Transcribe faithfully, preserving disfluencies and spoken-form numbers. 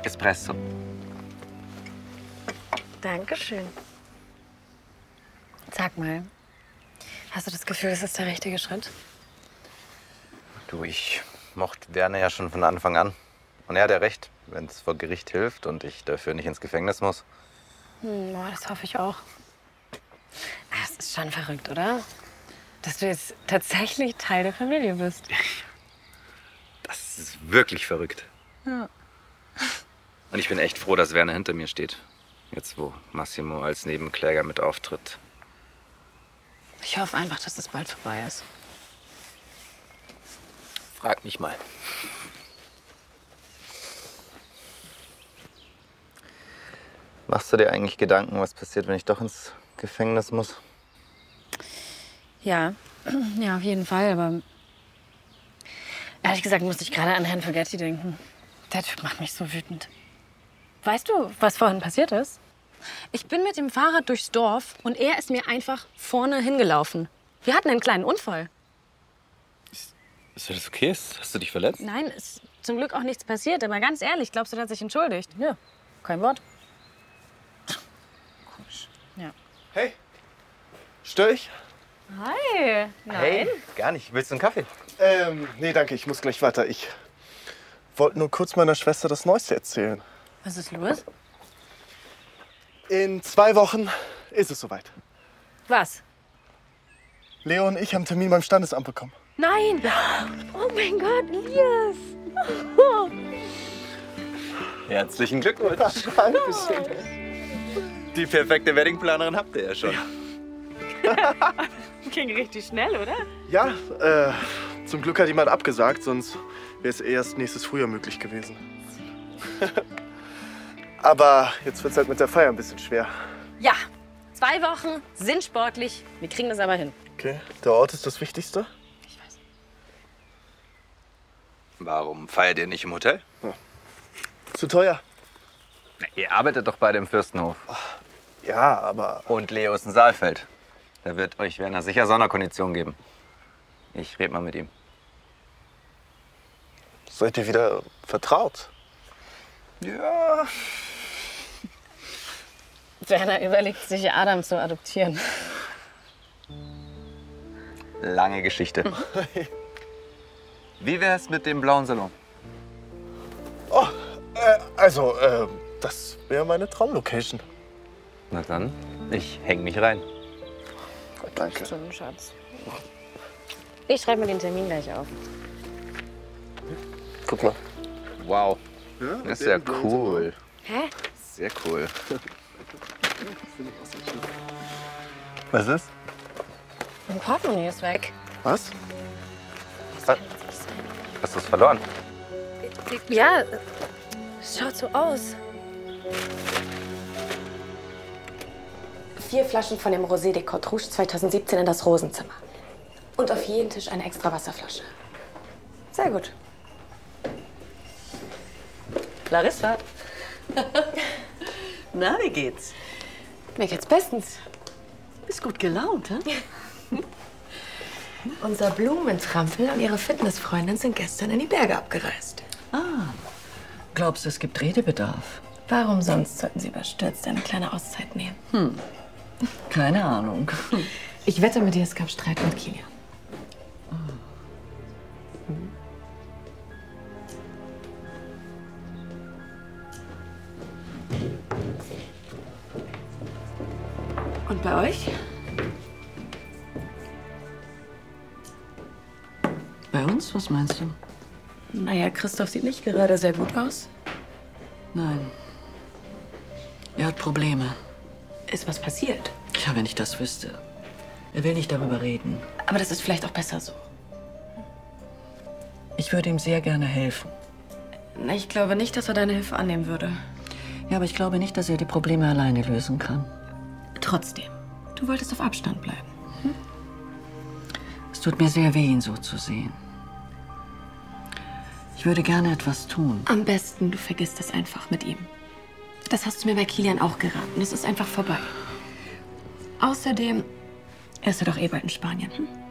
Espresso. Dankeschön. Sag mal, hast du das Gefühl, das ist der richtige Schritt? Du, ich mochte Werner ja schon von Anfang an. Und er hat ja recht, wenn es vor Gericht hilft und ich dafür nicht ins Gefängnis muss. Hm, boah, das hoffe ich auch. Das ist schon verrückt, oder? Dass du jetzt tatsächlich Teil der Familie bist. Das ist wirklich verrückt. Ja. Und ich bin echt froh, dass Werner hinter mir steht. Jetzt, wo Massimo als Nebenkläger mit auftritt. Ich hoffe einfach, dass das bald vorbei ist. Frag mich mal. Machst du dir eigentlich Gedanken, was passiert, wenn ich doch ins Gefängnis muss? Ja, ja, auf jeden Fall, aber ehrlich gesagt musste ich gerade an Herrn Fogetti denken. Der Typ macht mich so wütend. Weißt du, was vorhin passiert ist? Ich bin mit dem Fahrrad durchs Dorf und er ist mir einfach vorne hingelaufen. Wir hatten einen kleinen Unfall. Ist, ist das okay? Hast du dich verletzt? Nein, ist zum Glück auch nichts passiert, aber ganz ehrlich, glaubst du, der hat sich entschuldigt? Ja, kein Wort. Komisch. Ja. Hey, stör ich? Hi. Nein. Hey, gar nicht. Willst du einen Kaffee? Ähm, nee, danke, ich muss gleich weiter. Ich wollte nur kurz meiner Schwester das Neueste erzählen. Was ist los? In zwei Wochen ist es soweit. Was? Leo und ich haben einen Termin beim Standesamt bekommen. Nein! Oh mein Gott, Elias! Herzlichen Glückwunsch. Dankeschön. Die perfekte Weddingplanerin habt ihr ja schon. Ging richtig schnell, oder? Ja, äh, zum Glück hat jemand abgesagt, sonst wäre es erst nächstes Frühjahr möglich gewesen. Aber jetzt wird es halt mit der Feier ein bisschen schwer. Ja, zwei Wochen sind sportlich. Wir kriegen das aber hin. Okay, der Ort ist das Wichtigste. Ich weiß. Warum feiert ihr nicht im Hotel? Zu teuer. Na, ihr arbeitet doch bei dem Fürstenhof. Ja, aber Und Leo ist in Saalfeld. Da wird euch Werner sicher Sonderkonditionen geben. Ich rede mal mit ihm. seid ihr wieder vertraut? Ja. Werner überlegt sich, Adam zu adoptieren. Lange Geschichte. Wie wär's mit dem blauen Salon? Oh, äh, also, äh, das wäre meine Traumlocation. Na dann, ich häng mich rein. Danke. So ein Schatz. Ich schreibe mir den Termin gleich auf. Guck mal. Wow, Ja, das ist ja cool. Hä? Sehr cool. Was ist? Mein Portemonnaie ist weg. Was? Was? Hast du es verloren? Ja, es schaut so aus. Vier Flaschen von dem Rosé de Côte Rouge zweitausendsiebzehn in das Rosenzimmer. Und auf jeden Tisch eine extra Wasserflasche. Sehr gut. Larissa. Na, wie geht's? Mir geht's bestens. Bist gut gelaunt, hä? Unser Blumentrampel und ihre Fitnessfreundin sind gestern in die Berge abgereist. Ah, glaubst du, es gibt Redebedarf? Warum sonst sollten sie überstürzt eine kleine Auszeit nehmen? Hm, keine Ahnung. Ich wette mit dir, es gab Streit mit Kilian. Und bei euch? Bei uns? Was meinst du? Naja, Christoph sieht nicht gerade sehr gut aus. Nein. Er hat Probleme. Ist was passiert? Ja, wenn ich das wüsste. Er will nicht darüber reden. Aber das ist vielleicht auch besser so. Ich würde ihm sehr gerne helfen. Na, ich glaube nicht, dass er deine Hilfe annehmen würde. Ja, aber ich glaube nicht, dass er die Probleme alleine lösen kann. Trotzdem, du wolltest auf Abstand bleiben. Hm? Es tut mir sehr weh, ihn so zu sehen. Ich würde gerne etwas tun. Am besten, du vergisst es einfach mit ihm. Das hast du mir bei Kilian auch geraten. Es ist einfach vorbei. Außerdem, er ist ja doch eh bald in Spanien. Hm?